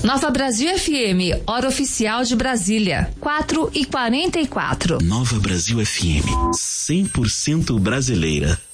Nova Brasil FM, hora oficial de Brasília, 4h44. Nova Brasil FM, 100% brasileira.